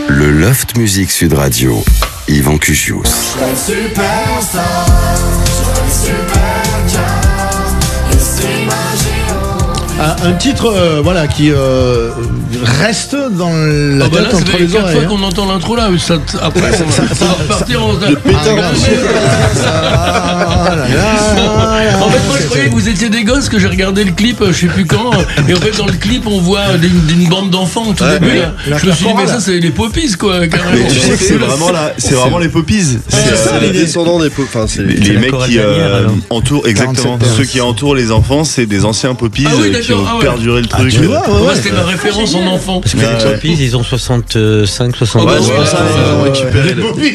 Le Loft Music Sud Radio, Yvan Cuchius. Un titre qui reste dans la tête entre les oreilles. C'est 4 fois qu'on entend l'intro là, mais après ça va repartir en... En fait, moi je croyais que vous étiez des gosses, que j'ai regardé le clip, je sais plus quand, et en fait dans le clip on voit une bande d'enfants au tout début. Je me suis dit mais ça c'est les Poppies quoi, carrément. Mais tu sais que c'est vraiment les Poppies. C'est les descendants des Poppies. Enfin, c'est les mecs qui entourent, exactement. Ceux qui entourent les enfants, c'est des anciens Poppies qui ont perduré le truc. Moi c'était ma référence en enfant. Parce que les Poppies ils ont 65, 70. Ouais, c'est pour ça ils ont récupéré les Poppies.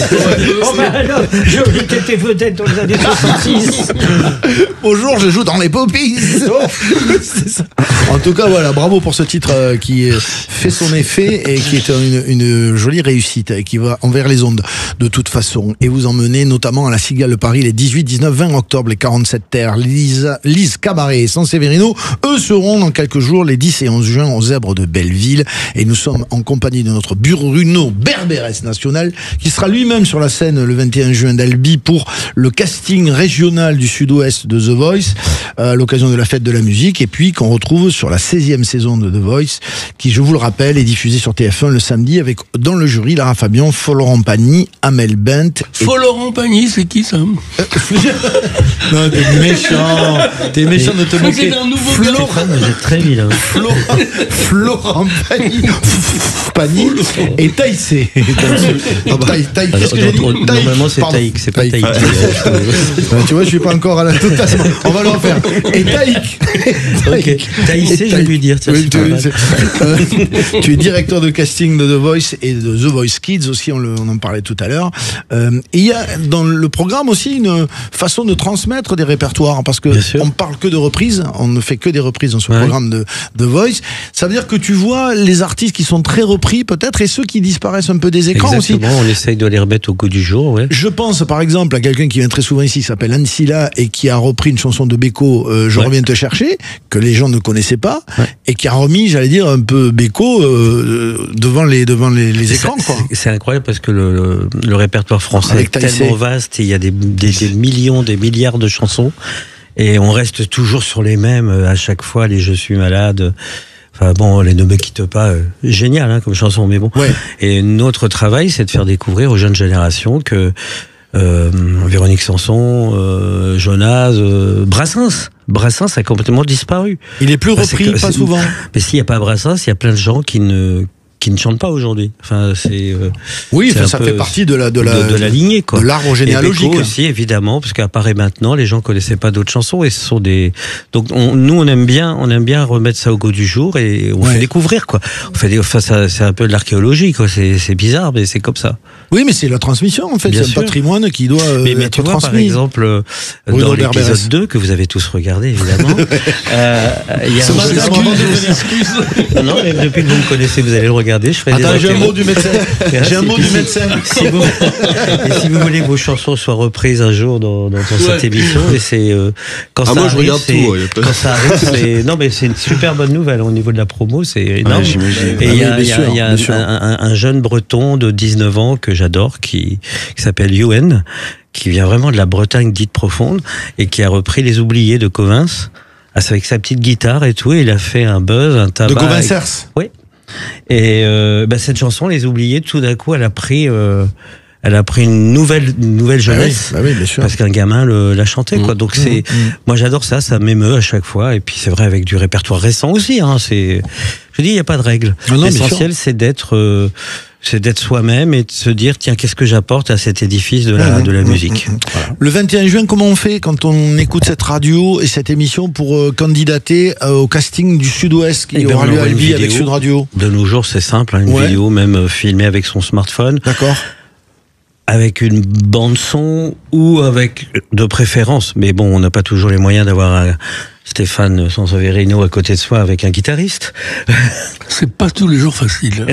J'ai oublié que t'étais vedette dans les années 66. Bonjour, je joue dans les Poppies. C'est ça. En tout cas, voilà, bravo pour ce titre qui fait son effet et qui est une jolie réussite et qui va envers les ondes de toute façon. Et vous emmenez notamment à la Cigale de Paris les 18, 19, 20 octobre, les 47 terres, Lise Cabaret et San-Severino. Eux seront dans quelques jours les 10 et 11 juin aux Zèbres de Belleville. Et nous sommes en compagnie de notre Bruno Berberes national qui sera lui-même sur la scène le 21 juin d'Albi pour le casting régional du Sud-Ouest de The Voice à l'occasion de la fête de la musique et puis qu'on retrouve sur la 16e saison de The Voice qui, je vous le rappelle, est diffusée sur TF1 le samedi avec dans le jury Lara Fabian, Florent Pagny, Amel Bent. Florent Pagny, c'est qui ça? Non, t'es méchant de te moquer. C'est un nouveau J'ai très vilain. Florent Pagny et Taïsé. Qu'est-ce que j'ai dit? Normalement c'est Taïk, c'est pas Taïk. Tu vois, je suis pas encore à la totation. On va le refaire. Et Taïk. Taïsé, je vais lui dire. Tu es directeur de casting de The Voice et de The Voice Kids aussi, on en parlait tout à l'heure. Et il y a dans le programme aussi une façon de transmettre des répertoires parce que on parle que de reprises, on ne fait que des reprises dans ce programme de The Voice. Ça veut dire que tu vois les artistes qui sont très repris peut-être et ceux qui disparaissent un peu des écrans. Exactement, aussi. On essaye de les remettre au goût du jour. Ouais. Je pense par exemple à quelqu'un qui vient très souvent ici, qui s'appelle Anne Silla et qui a repris une chanson de Beko, Je reviens te chercher, que les gens ne connaissaient pas et qui a remis, j'allais dire, un peu Beko devant les écrans. C'est incroyable parce que le répertoire français est tellement vaste et il y a des millions, des milliards de chansons et on reste toujours sur les mêmes à chaque fois, les Je suis malade. Enfin bon, les Ne me quitte pas, génial comme chanson, mais bon. Ouais. Et notre travail, c'est de faire découvrir aux jeunes générations que Véronique Sanson, Jonas, Brassens a complètement disparu. Il est plus repris, pas souvent. Mais s'il n'y a pas Brassens, il y a plein de gens qui ne chantent pas aujourd'hui. Enfin, c'est ça fait partie de la lignée, quoi. De l'arbre généalogique. Et Beko aussi, évidemment, parce qu'apparaît maintenant, les gens connaissaient pas d'autres chansons et ce sont des. Donc on aime bien remettre ça au goût du jour et on fait découvrir, quoi. C'est un peu de l'archéologie, quoi. C'est bizarre, mais c'est comme ça. Oui, mais c'est la transmission, en fait. C'est un patrimoine qui doit être transmis. Par exemple, dans l'épisode 2 que vous avez tous regardé, évidemment. Il y a non, mais depuis que vous me connaissez, vous allez le regarder. J'ai un mot du médecin. Si vous voulez que vos chansons soient reprises un jour dans cette émission, et c'est quand ça arrive, regarde tout. Quand ça arrive, non mais c'est une super bonne nouvelle au niveau de la promo, c'est énorme. Et il y a un jeune Breton de 19 ans que j'adore qui s'appelle Youen, qui vient vraiment de la Bretagne dite profonde et qui a repris Les Oubliés de Covins avec sa petite guitare et tout. Et il a fait un buzz, un tabac. De Covincers. Oui. Et cette chanson, Les Oubliés, tout d'un coup, elle a pris une nouvelle jeunesse, oui, bien sûr. parce qu'un gamin l'a chanté, quoi. Donc moi j'adore ça m'émeut à chaque fois. Et puis c'est vrai avec du répertoire récent aussi. Je dis, il n'y a pas de règle. L'essentiel, c'est d'être soi-même et de se dire, tiens, qu'est-ce que j'apporte à cet édifice de la musique. Voilà. Le 21 juin, comment on fait quand on écoute cette radio et cette émission pour candidater au casting du Sud-Ouest qui aura lieu à Albi avec Sud Radio? De nos jours, c'est simple, une vidéo même filmée avec son smartphone. D'accord. Avec une bande son ou avec de préférence, mais bon, on n'a pas toujours les moyens d'avoir un Stéphane Sanseverino à côté de soi avec un guitariste. C'est pas tous les jours facile.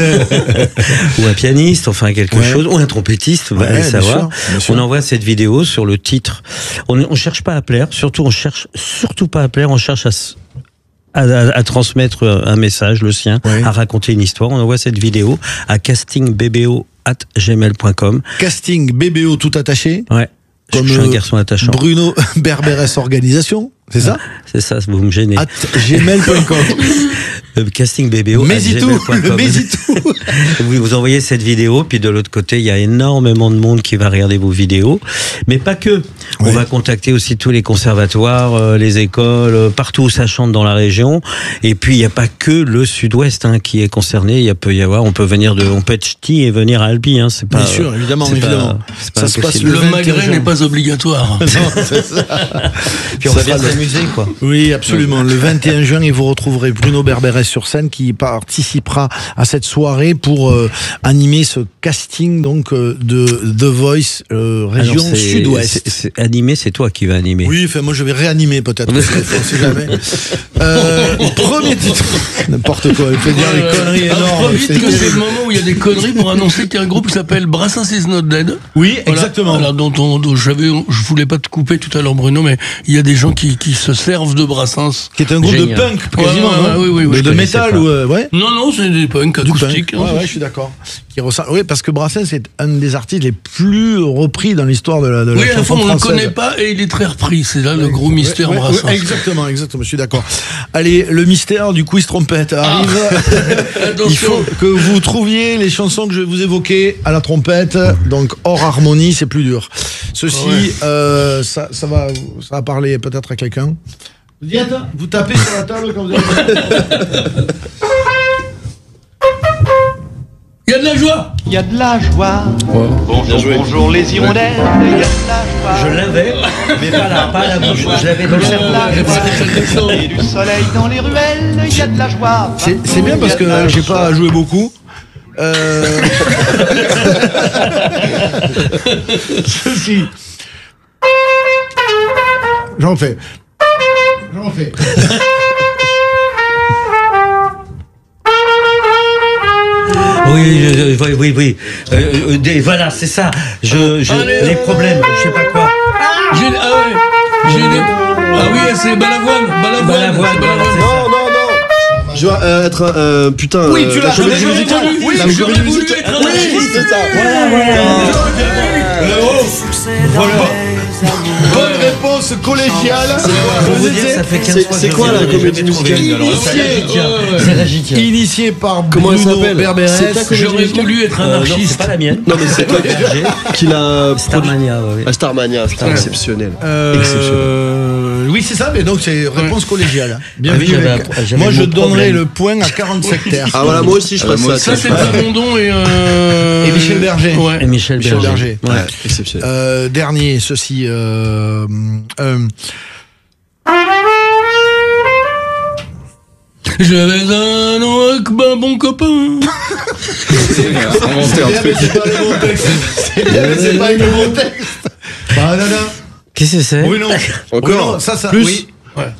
Ou un pianiste, enfin quelque chose, ou un trompettiste, allez savoir. Bien sûr. On envoie cette vidéo sur le titre. On cherche pas à plaire, on cherche à transmettre un message, le sien, à raconter une histoire, on envoie cette vidéo à castingbbo@gmail.com. Castingbbo tout attaché. Ouais. Comme je suis un garçon attachant. Bruno Berberes Organisation, c'est ça? C'est ça, vous me gênez. @gmail.com. Castingbbo. Mais tout. Vous envoyez cette vidéo, puis de l'autre côté, il y a énormément de monde qui va regarder vos vidéos. Mais pas que. On va contacter aussi tous les conservatoires, les écoles, partout où ça chante dans la région. Et puis, il n'y a pas que le sud-ouest qui est concerné. On peut être ch'ti et venir à Albi. C'est pas, bien sûr, évidemment. Ça se passe le magret n'est pas obligatoire. Non, c'est ça. Puis on va bien s'amuser, quoi. Oui, absolument. Le 21 juin, et vous retrouverez Bruno Berberes sur scène qui participera à cette soirée pour animer ce casting donc de The Voice région sud-ouest. Animer, c'est toi qui vas animer. Oui, moi je vais réanimer peut-être. On sait jamais. Premier titre. N'importe quoi. Il fait dire des conneries énormes. C'est le moment où il y a des conneries pour annoncer qu'il y a un groupe qui s'appelle Brassens is not dead. Oui, exactement. Voilà, dont je voulais pas te couper tout à l'heure, Bruno, mais il y a des gens qui se servent de Brassens. Qui est un groupe de punk, quasiment. Oui, de métal ou ouais. Non, c'est des punk acoustiques. Ouais, je suis d'accord. Oui, parce que Brassens c'est un des artistes les plus repris dans l'histoire de la chanson française. On ne le connaît pas et il est très repris. C'est là le gros mystère Brassens. Exactement, je suis d'accord. Allez, le mystère du quiz trompette arrive. Il faut que vous trouviez les chansons que je vais vous évoquer à la trompette. Donc hors harmonie, c'est plus dur. Ceci, ça va parler peut-être à quelqu'un. Vous tapez sur la table quand vous avez... Il y a de la joie. Il y a de la joie. Bonjour les hirondelles. Il y a de la joie. Je l'avais, mais pas à la bouche. Je l'avais dans le cerveau. Et du soleil dans les ruelles. Il y a de la joie. C'est bien parce que j'ai pas joué beaucoup. Ceci. J'en fais. Oui. Voilà, c'est ça. Les problèmes, je sais pas quoi. C'est Balavoine. Non. Je dois être putain. Oui, tu l'as. Oui, j'aurais voulu être un artiste. C'est ça. Voilà. Bonne réponse collégiale. Pour vous dire, ça fait 15 fois. C'est quoi la comédie musicale? C'est la Gitia. Initié par Comment elle Bruno s'appelle? Berberes. J'aurais voulu être un artiste. C'est pas la mienne. Non mais c'est toi qui l'a Starmania, oui. Starmania, c'était exceptionnel. Oui, c'est ça, mais donc c'est réponse collégiale. Bien vu. Moi, je donnerai le point à 40 sectaires. Ah voilà, moi aussi je ferais ça. Ça, c'est Plamondon et Michel Berger. Et Michel Berger. Ouais, exceptionnel. Dernier, ceci. J'avais un nom avec un bon copain. C'est bien, mais c'est pas le bon texte. C'est pas le bon texte. Qu'est-ce que c'est? Oui, non. Encore ça. Plus. Oui. Ouais.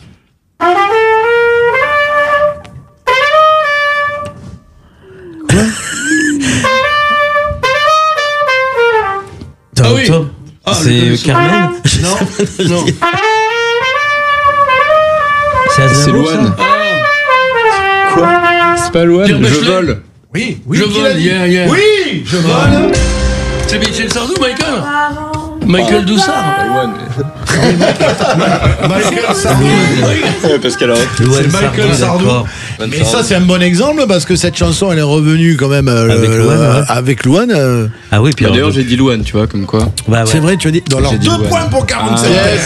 Ah oui. C'est Carmen? Non. C'est Louane. Quoi? C'est pas Louane. Je vole. Oui, je vole. Oui, je vole. C'est Michel Sardou, Michael Doussard. Michael Sardou. Parce qu'elle a... C'est Michael Sardou. Mais ça, c'est un bon exemple parce que cette chanson, elle est revenue quand même avec Louane. Ah oui, puis d'ailleurs, j'ai dit Louane, tu vois, comme quoi. C'est vrai, tu as dit. Alors, 2 points pour 47.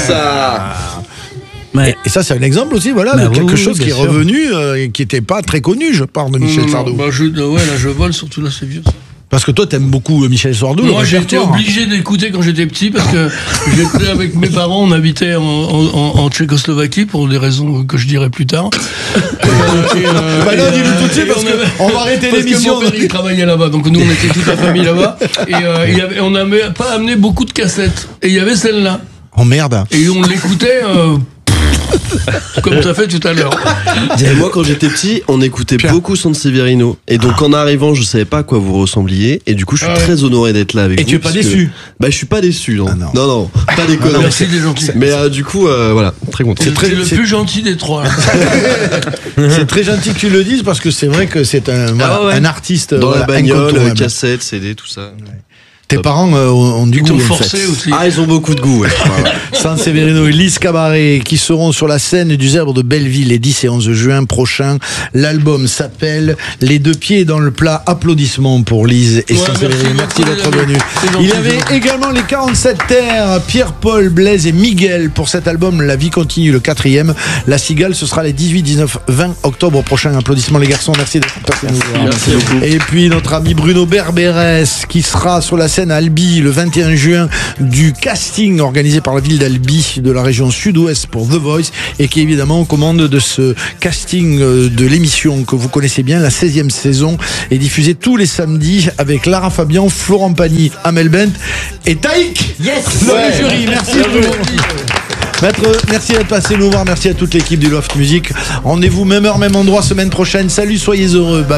Et ça, c'est un exemple aussi, de quelque chose qui est revenu et qui n'était pas très connu, je parle de Michel Sardou. Je vole, surtout là, c'est vieux. Parce que toi, t'aimes beaucoup Michel Sardou. Moi, j'ai été obligé d'écouter quand j'étais petit parce que j'étais avec mes parents, on habitait en Tchécoslovaquie pour des raisons que je dirai plus tard. Non, dis-le tout de suite parce qu'on va arrêter l'émission. Parce que mon père, il travaillait là-bas, donc nous, on était toute la famille là-bas. Et on n'avait pas amené beaucoup de cassettes. Et il y avait celle-là. Oh merde. Et on l'écoutait Comme tu as fait tout à l'heure. Et moi, quand j'étais petit, on écoutait beaucoup Sanseverino. Et donc, en arrivant, je savais pas à quoi vous ressembliez. Et du coup, je suis très honoré d'être là avec vous. Et tu es pas déçu? Bah, je suis pas déçu, non. Non, pas déconnant. Merci, des gentils. Mais du coup, voilà, très content. C'est le plus gentil des trois. C'est très gentil que tu le dises parce que c'est vrai que c'est un artiste. Dans la bagnole, cassette, CD, tout ça. Ouais. Tes parents ont du goût. Forcé aussi. Ah, ils ont beaucoup de goût, ouais. Sanseverino et Lise Cabaret qui seront sur la scène du Zèbre de Belleville les 10 et 11 juin prochains. L'album s'appelle Les deux pieds dans le plat. Applaudissements pour Lise et Sanseverino. Merci d'être venus. Il y avait également les 47 Terres, Pierre-Paul, Blaise et Miguel pour cet album La vie continue, le 4e. La Cigale, ce sera les 18, 19, 20 octobre prochains. Applaudissements les garçons. Merci d'être passés nous voir. Merci beaucoup. Et puis notre ami Bruno Berberes qui sera sur la scène à Albi le 21 juin du casting organisé par la ville d'Albi de la région sud-ouest pour The Voice et qui est évidemment aux commandes de ce casting de l'émission que vous connaissez bien, la 16e saison est diffusée tous les samedis avec Lara Fabian, Florent Pagny, Amel Bent et Taïk. Yes. Le jury, merci Maître, merci d'être passé nous voir, merci à toute l'équipe du Loft Music. Rendez-vous même heure, même endroit semaine prochaine. Salut, soyez heureux.